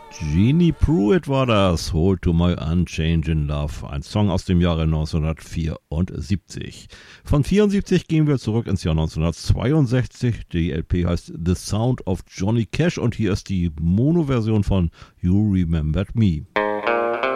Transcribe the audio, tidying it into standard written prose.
Jeannie Pruitt war das, Hold to My Unchanging Love, ein Song aus dem Jahre 1974. Von 74 gehen wir zurück ins Jahr 1962. Die LP heißt The Sound of Johnny Cash und hier ist die Mono-Version von You Remembered Me.